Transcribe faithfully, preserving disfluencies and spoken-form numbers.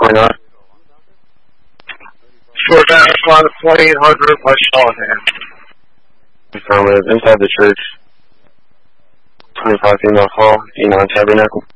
twenty-nine. Short down line of twenty-eight hundred by Shawhan. Affirmative. Inside the church. twenty-five female call. E nine Tabernacle.